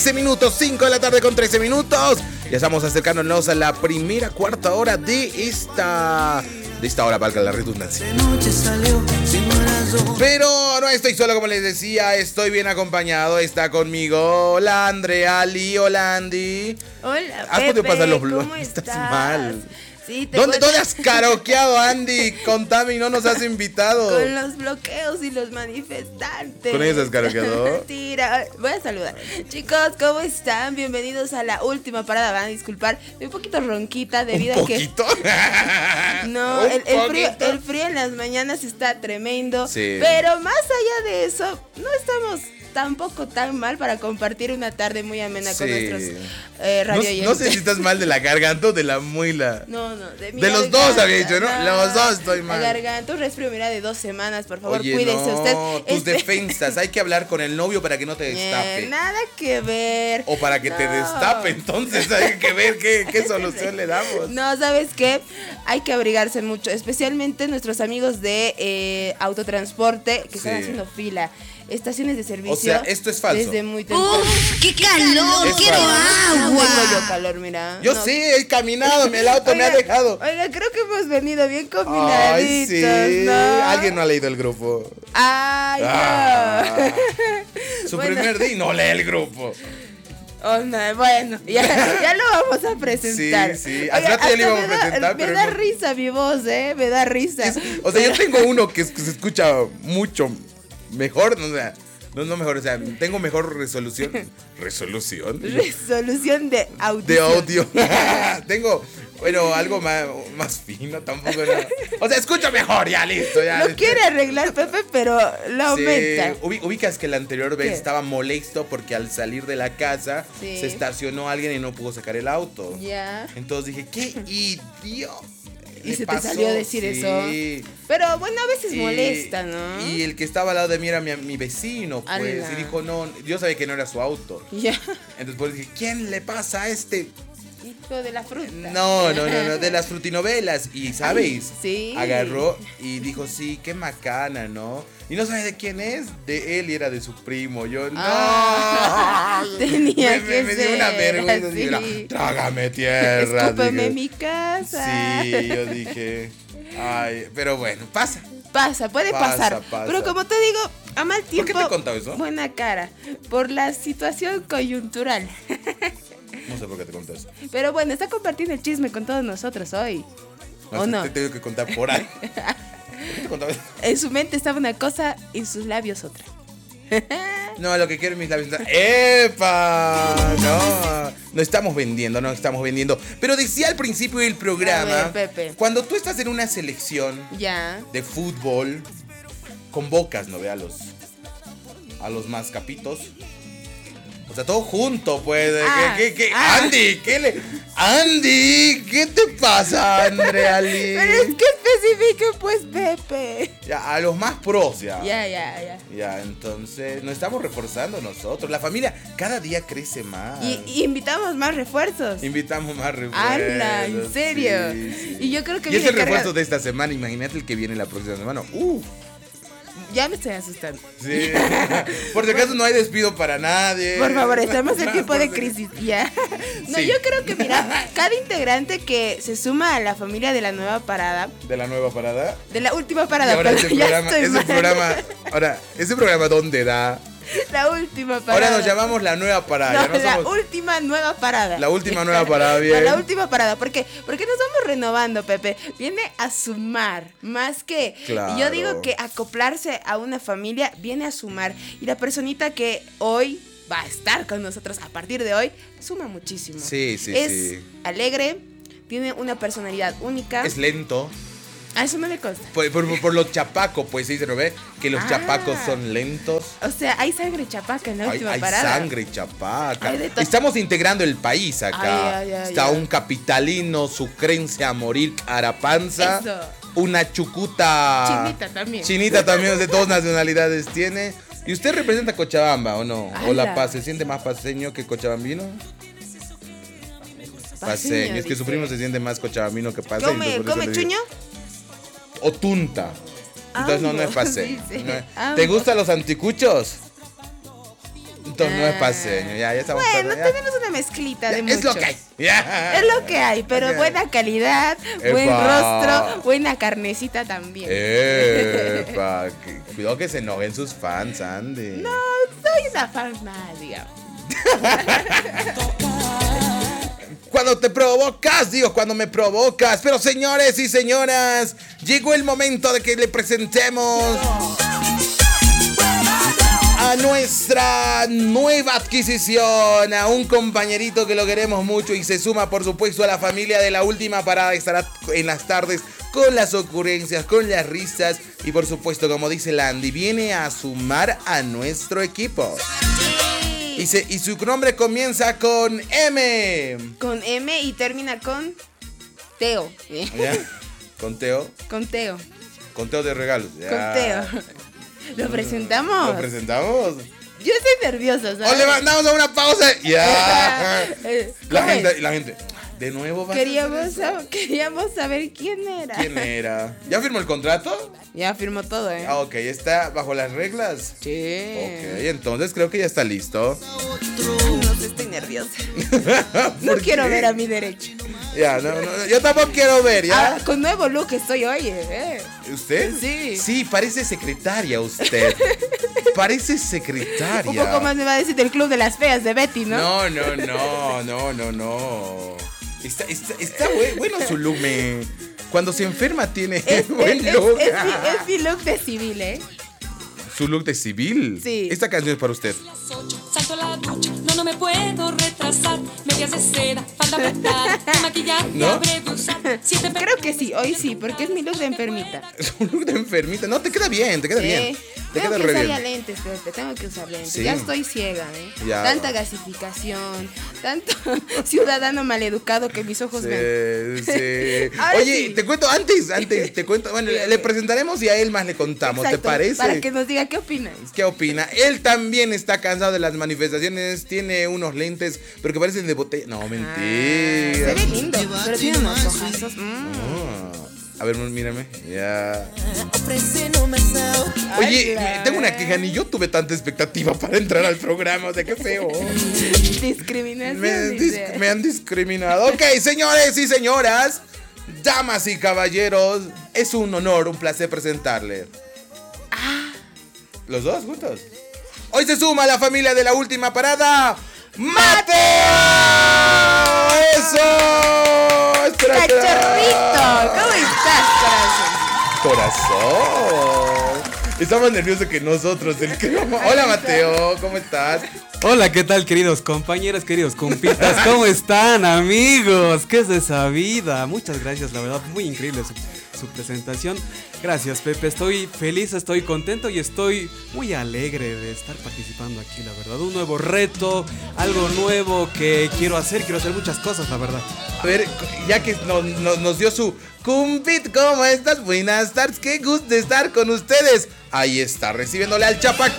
13 minutos, 5 de la tarde con 13 minutos. Ya estamos acercándonos a la primera cuarta hora de esta hora, valga la redundancia. Pero no estoy solo, como les decía, estoy bien acompañado. Está conmigo hola Andrea Lee, hola Andy. Hola, ¿Has Pepe, podido pasar los blogs? ¿cómo Estás estás? mal. Sí, ¿Dónde has karaokeado, Andy? Contame y no nos has invitado. Con los bloqueos y los manifestantes. ¿Con ellos has karaokeado? Mentira. Voy a saludar. Chicos, ¿cómo están? Bienvenidos a la última parada. Van a disculpar, estoy un poquito ronquita debido a que... ¿Un poquito? No, el frío en las mañanas está tremendo. Sí. Pero más allá de eso, no estamos tampoco tan mal para compartir una tarde muy amena con nuestros radio oyentes. No sé si estás mal de la garganta o de la muela. No, de mi de los garganta. dos había dicho, ¿no? Los dos estoy mal. La garganta, un resfrío, mira, de 2 semanas, por favor, Oye, cuídese no, usted. tus defensas, hay que hablar con el novio para que no te destape. Nada que ver. O para que te destape, entonces hay que ver qué solución le damos. No, ¿sabes qué? Hay que abrigarse mucho, especialmente nuestros amigos de autotransporte que están haciendo fila. Estaciones de servicio. O sea, esto es falso. Desde muy temprano. ¡Qué calor! ¡Quiero agua! No tengo yo calor, mira. Yo sí, he caminado, el auto me ha dejado. Oiga, creo que hemos venido bien combinaditos, Ay, sí. ¿no? Alguien no ha leído el grupo. Ay, no. Su Bueno. primer día y no lee el grupo. Oh, no, bueno, ya lo vamos a presentar. Sí. Al rato ya lo íbamos a presentar, Me pero da no. risa mi voz, me da risa. O sea, yo tengo uno que se escucha mucho mejor, no mejor, o sea, tengo mejor resolución. ¿Resolución? Resolución de audio. De audio. Tengo, bueno, algo más fino, tampoco. No. O sea, escucho mejor, ya listo. Ya, Lo quiere arreglar Pepe, pero lo aumenta. Ubicas que la anterior vez ¿Qué? estaba molesto porque al salir de la casa Sí. se estacionó alguien y no pudo sacar el auto. Ya. Entonces dije, qué idiota. Y se te salió a decir eso. Pero bueno, a veces molesta, ¿no? Y el que estaba al lado de mí era mi vecino, pues. Ala. Y dijo, no, yo sabía que no era su auto. Ya. Entonces pues dije, ¿quién le pasa a este? Hijo de la fruta. No, de las frutinovelas. Y, ¿sabéis? Sí. Agarró y dijo, sí, qué macana, ¿no? Y no sabes de quién es, de él y era de su primo. Yo, no. Tenía que me dio ser una vergüenza. así. Mira, trágame tierra. Escúpeme dije. en mi casa. Sí, yo dije, ay, pero bueno, pasa. Puede pasar. Pasa. Pero como te digo, a mal tiempo. ¿Por qué te he contado eso? Buena cara. Por la situación coyuntural. No sé por qué te conté eso. Pero bueno, está compartiendo el chisme con todos nosotros hoy. ¿O no? Te tengo que contar por ahí. ¿Por qué te contaba eso? En su mente estaba una cosa y en sus labios otra. No, lo que quiero en mis labios. ¡Epa! No estamos vendiendo. Pero decía al principio del programa, A ver, Pepe. cuando tú estás en una selección Ya. de fútbol, convocas, ¿no ve? A los más capitos. O sea, todo junto, pues. ¿Qué? Andy, ¿qué te pasa, Andrea Lee? Pero es que especifique, pues, Pepe. Ya, a los más pros, ya. Ya. Ya, entonces nos estamos reforzando nosotros. La familia cada día crece más. Y invitamos más refuerzos. Invitamos más refuerzos. ¡Hala! ¿En serio? Sí. Y yo creo que Y es viene el refuerzo cargado. de esta semana. Imagínate el que viene la próxima semana. Ya me estoy asustando. Sí. Por si acaso no hay despido para nadie. Por favor, estamos en No, tiempo de por- crisis. Ya. No, Sí. yo creo que, mira, cada integrante que se suma a la familia de la nueva parada, De la nueva parada. de la última Y parada, ahora perdón, ya estoy mal. ese programa ¿dónde da? La última parada. Ahora nos llamamos la nueva parada. No, ya no la somos- última nueva parada. La última nueva parada, bien. La última parada. ¿Por qué? Porque nos vamos renovando, Pepe. Viene a sumar, más que... Claro. Yo digo que acoplarse a una familia viene a sumar. Y la personita que hoy va a estar con nosotros a partir de hoy, suma muchísimo. Sí, Es alegre, tiene una personalidad única. Es lento. A eso no le consta. Por los chapacos, pues se dice, ¿no ve? Que los chapacos son lentos. O sea, hay sangre chapaca en la última Hay parada. sangre chapaca. Hay de todo. Estamos integrando el país acá. Ay. Está un capitalino sucrense a morir carapanza. Eso. Una chucuta. Chinita también. De todas nacionalidades tiene. ¿Y usted representa Cochabamba o no? ¿O La ¡Hala! Paz? ¿Se siente más paseño que cochabambino? Paseño. Es que su dice. primo se siente más cochabambino que paseño. por eso ¿Come le digo. chuño? O tunta. Entonces no es Ambos, paseño. dice. No es- Ambos. ¿Te gustan los anticuchos? no es paseño. Ya estamos Bueno, claros, ya. tenemos una mezclita de Es muchos. lo que hay. Ya. Es lo que hay, pero Ok. buena calidad, buen Epa. rostro, buena carnecita también. Epa, cuidado que se enojen sus fans, Andy. No, soy una fan más, digamos. Cuando te provocas, digo, cuando me provocas. Pero señores y señoras, llegó el momento de que le presentemos a nuestra nueva adquisición, a un compañerito que lo queremos mucho y se suma, por supuesto, a la familia de La Última Parada. Estará en las tardes con las ocurrencias, con las risas y, por supuesto, como dice Landy, viene a sumar a nuestro equipo. Y su nombre comienza con M. Con M y termina con Teo. ¿Ya? Con Teo. Con Teo. Con Teo de regalos. Ya. Con Teo. ¿Lo presentamos? ¿Lo presentamos? Yo estoy nerviosa, ¿sabes? O le mandamos a una pausa. Ya. La ¿Cómo es? gente. De nuevo va. Queríamos saber quién era. ¿Quién era? ¿Ya firmó el contrato? Ya firmó todo, ¿eh? Ah, ok, está bajo las reglas. Sí. Ok, entonces creo que ya está listo. Ay, no sé, estoy nerviosa. No ¿Por quiero qué? ver a mi derecho. Ya, no, yo tampoco quiero ver, ¿ya? Ah, con nuevo look estoy hoy, ¿Usted? Sí. Sí, parece secretaria usted. Parece secretaria. Un poco más me va a decir del club de las feas de Betty, ¿no? No. Está bueno su look, Cuando se enferma tiene Es buen look. es mi look de civil, ¿eh? ¿Su look de civil? Sí. Esta canción es para usted. Salto a la ducha, no me puedo retrasar. Medias de seda, falda apretada, maquillaje ¿No? habré de usar. Creo que sí, hoy sí, porque es mi look de enfermita. Es un look de enfermita. No, te queda bien, te queda bien. Te Tengo queda que re usar bien. ya lentes, Pepe, tengo que usar lentes. Sí. Ya estoy ciega, ¿eh? Ya. Tanta gasificación, tanto ciudadano maleducado que mis ojos ven. Sí. Ahora Oye, sí. te cuento antes, te cuento. Bueno, le presentaremos y a él más le contamos, Exacto, ¿te parece? Para que nos diga qué opinas. ¿Qué opina? Él también está cansado de las manifestaciones, tiene unos lentes, pero que parecen de botella. No, Se mentira. ve lindo, pero tiene unos ojazos. A ver, mírame. Ya. Ay, Oye, la- tengo una queja, ni yo tuve tanta expectativa para entrar al programa, o sea, qué feo. Discriminación. dice. Me han discriminado. Ok, señores y señoras, damas y caballeros, es un honor, un placer presentarle. ¿Los dos juntos? Hoy se suma a la familia de La Última Parada, ¡Mateo! ¡Eso! Espera, Cachorrito, ¿cómo estás, Corazón. Está más nervioso que nosotros. Hola, Mateo, ¿cómo estás? Hola, ¿qué tal, queridos compañeros, queridos compitas? ¿Cómo están, amigos? ¿Qué es de esa vida? Muchas gracias, la verdad, muy increíble su presentación. Gracias, Pepe, estoy feliz, estoy contento y estoy muy alegre de estar participando aquí, la verdad. Un nuevo reto, algo nuevo que quiero hacer muchas cosas, la verdad. A ver, ya que nos dio su Cumpit, ¿cómo estás? Buenas tardes, qué gusto estar con ustedes. Ahí está, recibiéndole al Chapaquito.